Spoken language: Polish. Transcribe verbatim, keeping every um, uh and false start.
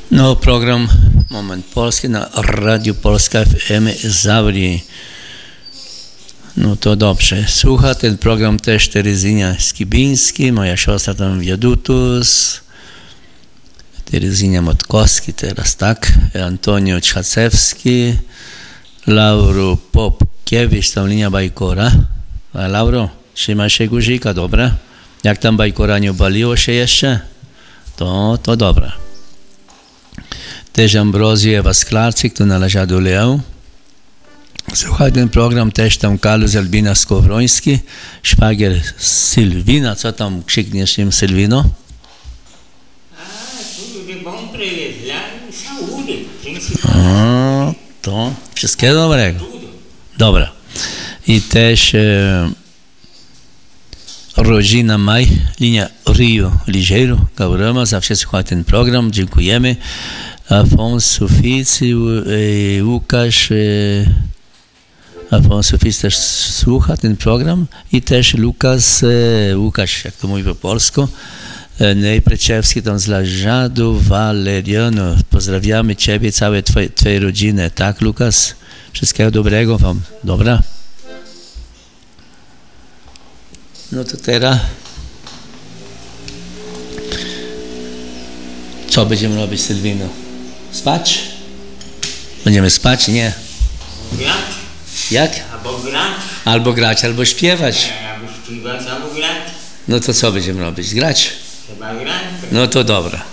No, program Moment Polski na Radiu Polska F M Zawri. No to dobrze. Słucha ten program też Terezynia Skibiński, moja siostra tam Wiadutus, Terezynia Motkowski teraz, tak, Antonio Czachewski, Lauro Popkiewicz, tam linia Bajkora. A Lauro, trzymasz się guzika, dobra? Jak tam Bajkora nie obaliło się jeszcze? To, to dobra. Też Ambroziewa Sklarczyk, tu należa do Leł. Słuchaj ten program, też tam Kalus Albina Skowroński, szwagier Sylwina. Co tam krzykniesz im, Sylwino? A, to wszystkiego dobrego. Dobra. I też e, rodzina Maj, linia Rio Ligeiro, Gaurama, zawsze słucha ten program, dziękujemy. Afonso Fici, e, Łukasz, e, Afonso Fici też słucha ten program i też Lukas, e, Łukasz, jak to mówi po polsku, e, Nejpreczewski tam z Lażadu, Waleriano. Pozdrawiamy Ciebie, całe twoje, twoje rodziny, tak Lukas? Wszystkiego dobrego Wam, dobra? No to teraz co będziemy robić, Sylwino? Spać? Będziemy spać? Nie. Grać? Jak? Albo grać? Albo grać, albo śpiewać. Albo śpiewać, albo grać. No to co będziemy robić? Grać? Chyba grać. No to dobra.